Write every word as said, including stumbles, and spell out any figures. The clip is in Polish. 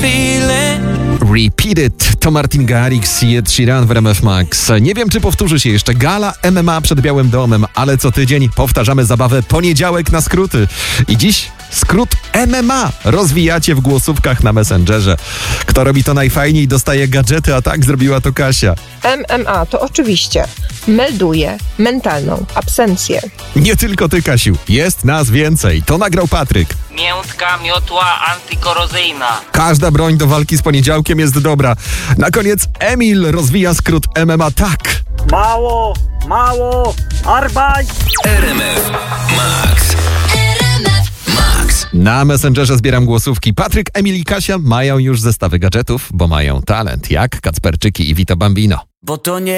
Repeat It to Martin Garrix i Ed Sheeran w R M F Max. Nie wiem, czy powtórzy się jeszcze gala M M A przed Białym Domem, ale co tydzień powtarzamy zabawę Poniedziałek na skróty. I dziś skrót M M A rozwijacie w głosówkach na Messengerze. Kto robi to najfajniej, dostaje gadżety, a tak zrobiła to Kasia. M M A to oczywiście melduje mentalną absencję. Nie tylko ty, Kasiu, jest nas więcej. To nagrał Patryk. Miętka miotła antykorozyjna. Każda broń do walki z poniedziałkiem jest dobra. Na koniec Emil rozwija skrót M M A tak. Mało, mało, arbaj! R M F Max. Na Messengerze zbieram głosówki. Patryk, Emil i Kasia mają już zestawy gadżetów, bo mają talent, jak Kacperczyki i Vito Bambino. Bo to nie